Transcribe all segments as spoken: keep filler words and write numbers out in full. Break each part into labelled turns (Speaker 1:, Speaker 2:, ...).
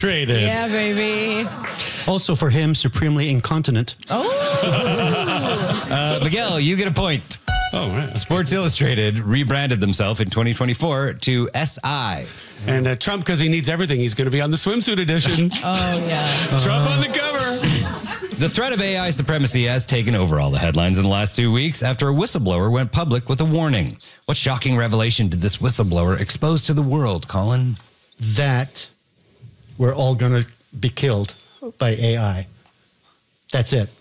Speaker 1: Illustrated.
Speaker 2: Yeah, baby.
Speaker 3: Also for him, supremely incontinent.
Speaker 2: Oh.
Speaker 4: uh, Miguel, you get a point.
Speaker 1: Oh, right.
Speaker 4: Sports Illustrated rebranded themselves in twenty twenty-four to S I.
Speaker 1: And uh, Trump, because he needs everything, he's going to be on the swimsuit edition.
Speaker 2: Oh, yeah.
Speaker 1: Trump on the cover.
Speaker 4: The threat of A I supremacy has taken over all the headlines in the last two weeks after a whistleblower went public with a warning. What shocking revelation did this whistleblower expose to the world, Colin?
Speaker 3: That we're all going to be killed by A I. That's it.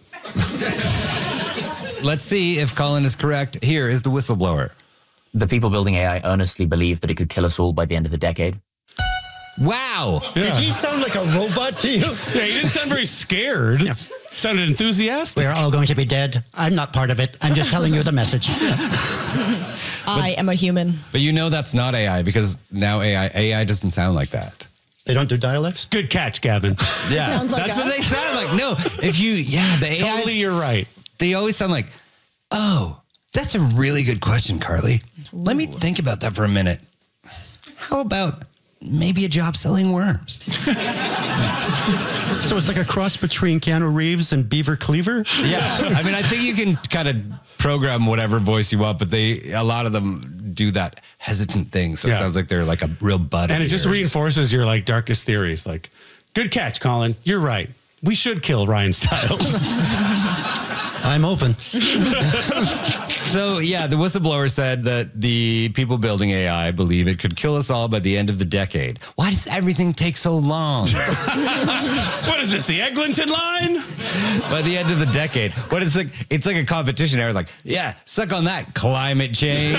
Speaker 4: Let's see if Colin is correct. Here is the whistleblower.
Speaker 5: The people building A I earnestly believe that it could kill us all by the end of the decade.
Speaker 4: Wow.
Speaker 1: Yeah.
Speaker 3: Did he sound like a robot to you?
Speaker 1: Yeah, he didn't sound very scared.
Speaker 3: Yeah.
Speaker 1: Sounded enthusiastic.
Speaker 3: We're all going to be dead. I'm not part of it. I'm just telling you the message.
Speaker 2: I am a human.
Speaker 4: But you know that's not A I because now A I A I doesn't sound like that.
Speaker 3: They don't do dialects?
Speaker 1: Good catch, Gavin.
Speaker 4: Yeah.
Speaker 2: Sounds like
Speaker 4: That's
Speaker 2: us.
Speaker 4: what they sound like. No, if you, yeah, the A Is,
Speaker 1: Totally, you're right.
Speaker 4: they always sound like, oh, that's a really good question, Carly. Let me think about that for a minute. How about maybe a job selling worms?
Speaker 3: So it's like a cross between Keanu Reeves and Beaver Cleaver?
Speaker 4: Yeah. I mean, I think you can kind of program whatever voice you want, but they, a lot of them do that hesitant thing. So
Speaker 1: Yeah.
Speaker 4: it sounds like they're like a real bud.
Speaker 1: And
Speaker 4: of
Speaker 1: it just
Speaker 4: yours.
Speaker 1: reinforces your like darkest theories. Like, good catch, Colin. You're right. We should kill Ryan Stiles.
Speaker 3: I'm open.
Speaker 4: So, yeah, the whistleblower said that the people building A I believe it could kill us all by the end of the decade. Why does everything take so long?
Speaker 1: What is this, the Eglinton line?
Speaker 4: By the end of the decade. What is like? It's like a competition era. Like, yeah, suck on that, climate change.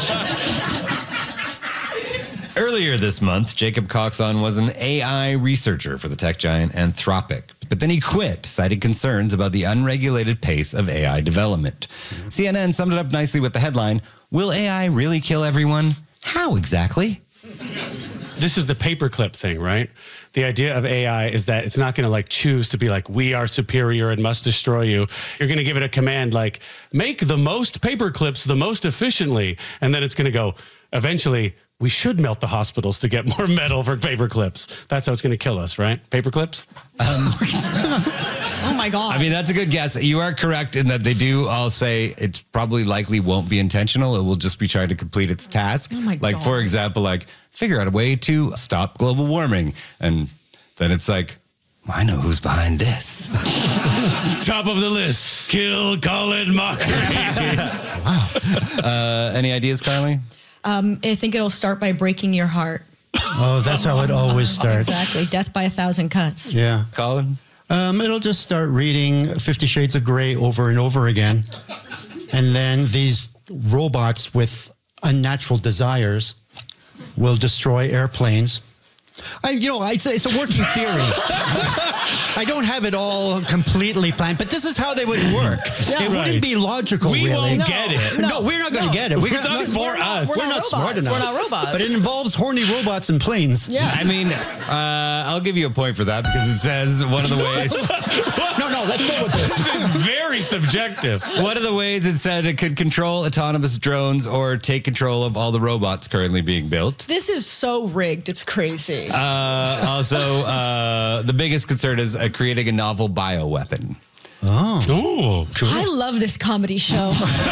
Speaker 4: Earlier this month, Jacob Coxon was an A I researcher for the tech giant Anthropic, but then he quit, citing concerns about the unregulated pace of A I development. C N N summed it up nicely with the headline, "Will A I really kill everyone? How exactly?"
Speaker 1: This is the paperclip thing, right? The idea of A I is that it's not going to like choose to be like, we are superior and must destroy you. You're going to give it a command like, make the most paperclips the most efficiently. And then it's going to go, eventually, we should melt the hospitals to get more metal for paper clips. That's how it's going to kill us, right? Paper clips?
Speaker 2: Oh, my God.
Speaker 4: I mean, that's a good guess. You are correct in that they do all say it probably likely won't be intentional. It will just be trying to complete its task.
Speaker 2: Oh my
Speaker 4: like,
Speaker 2: God.
Speaker 4: for example, like figure out a way to stop global warming. And then it's like, I know who's behind this.
Speaker 1: Top of the list, kill Colin Mockery.
Speaker 4: Wow. Uh, any ideas, Carly?
Speaker 2: Um, I think it'll start by breaking your heart.
Speaker 3: Oh, that's how it always starts.
Speaker 2: Exactly. Death by a thousand cuts.
Speaker 3: Yeah.
Speaker 4: Colin?
Speaker 3: Um, it'll just start reading Fifty Shades of Grey over and over again. And then these robots with unnatural desires will destroy airplanes. I, you know, it's a, it's a working theory. I don't have it all completely planned, but this is how they would work.
Speaker 2: Yeah.
Speaker 3: It
Speaker 1: Right.
Speaker 3: wouldn't be logical,
Speaker 1: We
Speaker 3: really.
Speaker 1: won't
Speaker 2: No.
Speaker 1: get it.
Speaker 3: No, we're not going to
Speaker 2: No.
Speaker 3: get it. We're,
Speaker 1: It's
Speaker 3: not,
Speaker 1: not for
Speaker 2: we're not-
Speaker 1: us.
Speaker 2: we're
Speaker 3: We're
Speaker 2: not
Speaker 3: not smart
Speaker 2: robots.
Speaker 3: enough.
Speaker 2: We're not robots.
Speaker 3: But it involves horny robots and planes.
Speaker 2: Yeah.
Speaker 4: I mean, uh, I'll give you a point for that because it says one of the ways.
Speaker 3: No, no, let's go with this.
Speaker 1: This is very subjective.
Speaker 4: One of the ways it said it could control autonomous drones or take control of all the robots currently being built.
Speaker 2: This is so rigged. It's crazy.
Speaker 4: Uh, also, uh, the biggest concern is uh, creating a novel bioweapon.
Speaker 1: Oh,
Speaker 2: I love this comedy show.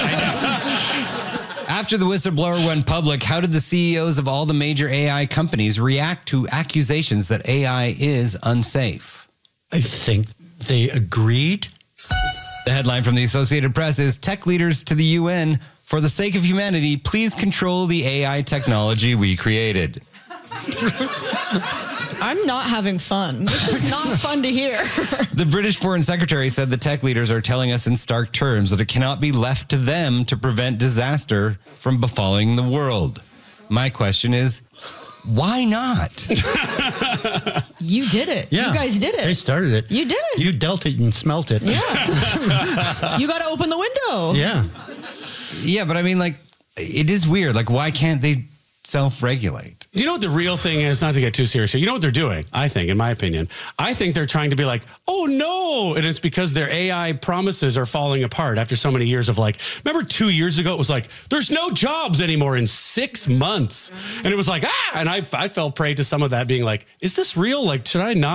Speaker 4: After the whistleblower went public, how did the C E Os of all the major A I companies react to accusations that A I is unsafe?
Speaker 3: I think they agreed.
Speaker 4: The headline from the Associated Press is Tech Leaders to the U N, for the sake of humanity, please control the A I technology we created.
Speaker 2: I'm not having fun. This is not fun to hear.
Speaker 4: The British Foreign Secretary said the tech leaders are telling us in stark terms that it cannot be left to them to prevent disaster from befalling the world. My question is, why not?
Speaker 2: You did it.
Speaker 3: Yeah.
Speaker 2: You guys did it.
Speaker 3: They started it.
Speaker 2: You did it.
Speaker 3: You dealt it and smelt it.
Speaker 2: Yeah. You got to open the window.
Speaker 3: Yeah.
Speaker 4: Yeah, but I mean, like, it is weird. Like, why can't they self-regulate.
Speaker 1: Do you know what the real thing is? Not to get too serious here. You know what they're doing, I think, in my opinion? I think they're trying to be like, oh, no. And it's because their A I promises are falling apart after so many years of like, remember two years ago, it was like, there's no jobs anymore in six months. And it was like, ah, and I, I fell prey to some of that being like, is this real? Like, should I not?